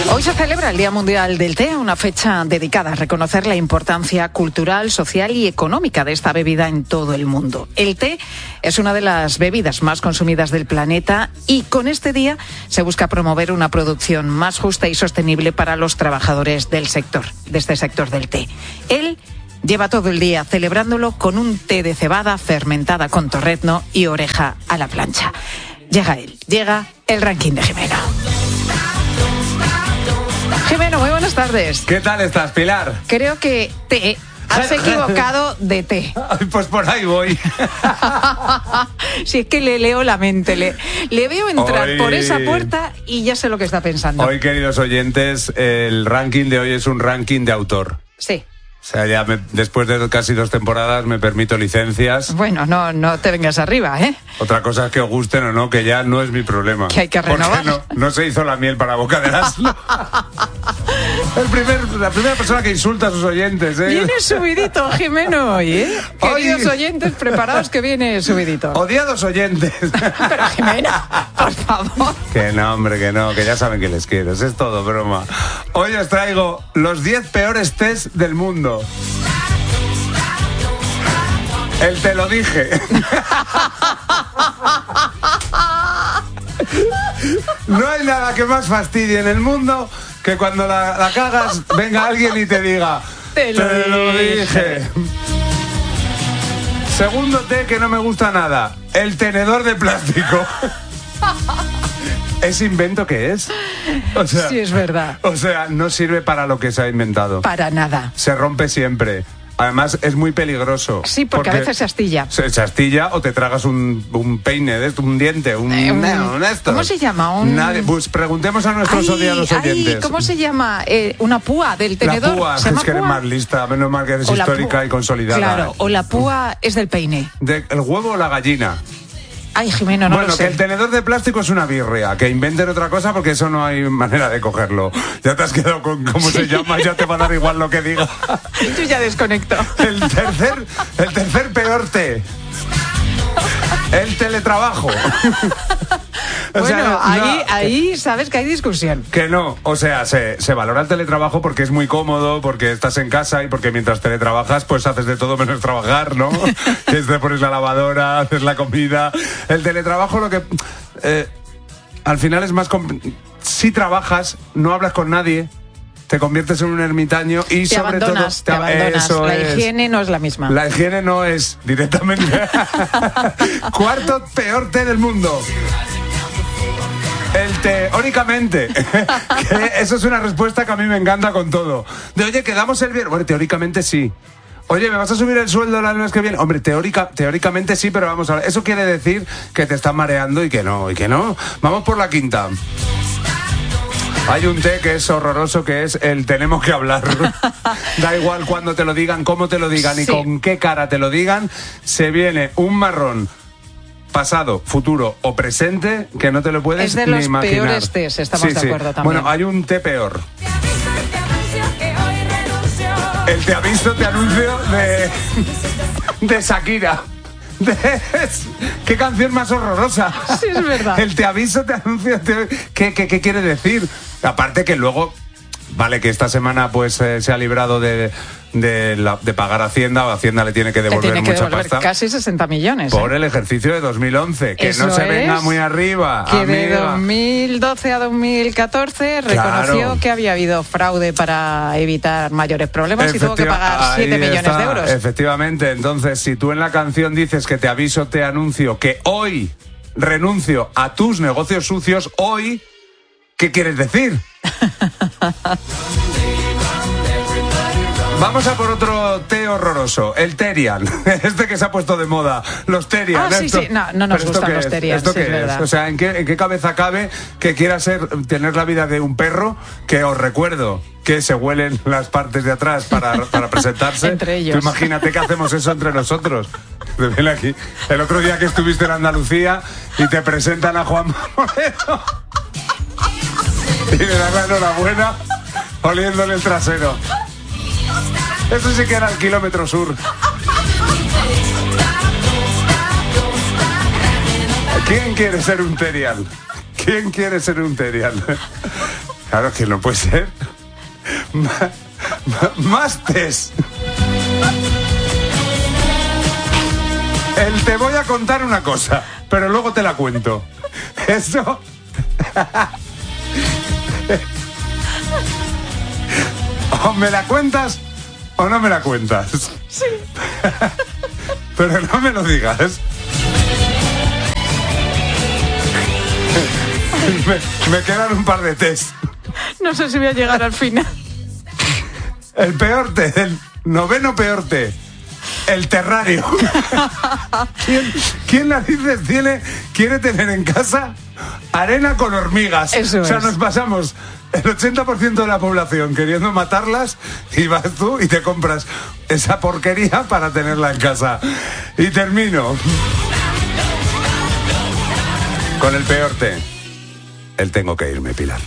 Hoy se celebra el Día Mundial del Té, una fecha dedicada a reconocer la importancia cultural, social y económica de esta bebida en todo el mundo. El té es una de las bebidas más consumidas del planeta y con este día se busca promover una producción más justa y sostenible para los trabajadores del sector, de este sector del té. Él lleva todo el día celebrándolo con un té de cebada fermentada con torrezno y oreja a la plancha. Llega el ranking de Jimeno. Jimeno, muy buenas tardes. ¿Qué tal estás, Pilar? Creo que te has equivocado de té. Pues por ahí voy. Si es que le leo la mente, le veo entrar por esa puerta y ya sé lo que está pensando. Hoy, queridos oyentes, el ranking de hoy es un ranking de autor. Sí. O sea, ya después de casi 2 temporadas me permito licencias. Bueno, no te vengas arriba, ¿eh? Otra cosa es que os gusten o no, que ya no es mi problema. Que hay que renovar. Porque no se hizo la miel para boca del asno. La primera persona que insulta a sus oyentes, ¿eh? Viene subidito, Jimeno, hoy, ¿eh? Queridos oyentes, preparaos que viene subidito. Odiados oyentes. Pero, Jimeno, por favor. Que no, hombre, que ya saben que les quiero. Es todo broma. Hoy os traigo los 10 peores tés del mundo. El te lo dije. No hay nada que más fastidie en el mundo que cuando la cagas, venga alguien y te diga te lo dije. Segundo té que no me gusta nada, el tenedor de plástico. ¿Ese invento qué es? O sea, sí, es verdad. O sea, no sirve para lo que se ha inventado. Para nada. Se rompe siempre. Además, es muy peligroso. Sí, porque a veces se astilla. Se astilla o te tragas un peine, un diente, esto. ¿Cómo se llama? Pues preguntemos a nuestros odiados oyentes. ¿Cómo se llama? Una púa del tenedor. La púa, es que eres más lista, menos mal que eres histórica y consolidada. Claro, o la púa es del peine. ¿El huevo o la gallina? Ay, Jimeno, no lo sé. Bueno, que el tenedor de plástico es una birria, que inventen otra cosa porque eso no hay manera de cogerlo. Ya te has quedado con cómo se llama, ya te va a dar igual lo que diga. Yo ya desconecto. El tercer peor té. El teletrabajo. Bueno, ahí sabes que hay discusión. Que no, o sea, se valora el teletrabajo porque es muy cómodo, porque estás en casa y porque mientras teletrabajas pues haces de todo menos trabajar, ¿no? Que te pones la lavadora, haces la comida. El teletrabajo lo que... al final es más... Si trabajas, no hablas con nadie, te conviertes en un ermitaño y te sobre abandonas, todo... Te abandonas. La higiene no es la misma. La higiene no es directamente... Cuarto peor té del mundo. El teóricamente. Que eso es una respuesta que a mí me encanta con todo. De oye, quedamos el viernes. Bueno, teóricamente sí. Oye, ¿me vas a subir el sueldo la mes que viene? Hombre, teóricamente sí, pero vamos a ver. Eso quiere decir que te están mareando y que no. Vamos por la quinta. Hay un té que es horroroso, que es el tenemos que hablar. Da igual cuándo te lo digan, cómo te lo digan y con qué cara te lo digan. Se viene un marrón pasado, futuro o presente que no te lo puedes ni imaginar. Es de los peores tés, estamos de acuerdo también. Bueno, hay un té peor. El te aviso, te anuncio de Shakira. ¿Qué canción más horrorosa? Sí, es verdad. El te aviso, te anuncio. ¿Qué quiere decir? Aparte que luego, vale, que esta semana pues se ha librado de pagar Hacienda, o Hacienda le tiene que devolver mucha pasta. Casi 60 millones. Por el ejercicio de 2011. Que eso no se venga muy arriba. Que de 2012 a 2014 reconoció que había habido fraude para evitar mayores problemas y tuvo que pagar 7 millones de euros. Efectivamente. Entonces, si tú en la canción dices que te aviso, te anuncio que hoy renuncio a tus negocios sucios, hoy, ¿qué quieres decir? Vamos a por otro té horroroso, el Terian. Este que se ha puesto de moda, los Terian. Sí, no nos gustan los Terian. ¿Esto qué es? O sea, ¿en qué cabeza cabe que quiera tener la vida de un perro? Que os recuerdo que se huelen las partes de atrás para presentarse. Entre ellos. Tú imagínate que hacemos eso entre nosotros. Ven aquí. El otro día que estuviste en Andalucía y te presentan a Juan Moreno y le dan la enhorabuena oliéndole el trasero. Eso sí que era el kilómetro sur. ¿Quién quiere ser un Terian? ¿Quién quiere ser un Terian? Claro que no puede ser. Más tés. Te voy a contar una cosa, pero luego te la cuento. Eso... O me la cuentas o no me la cuentas. Sí. Pero no me lo digas. Me quedan un par de tés. No sé si voy a llegar al final. El peor té, el 9º peor té. El terrario. ¿Quién narices quiere tener en casa arena con hormigas? Eso o sea, es. Nos pasamos el 80% de la población queriendo matarlas y vas tú y te compras esa porquería para tenerla en casa. Y termino con el peor té. El tengo que irme, Pilar.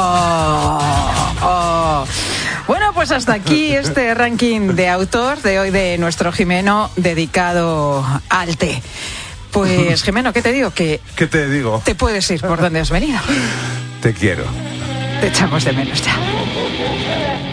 Bueno, pues hasta aquí este ranking de autor de hoy de nuestro Jimeno dedicado al té. Pues, Jimeno, ¿qué te digo? ¿Qué te digo? Te puedes ir por donde has venido. Te quiero. Te echamos de menos ya.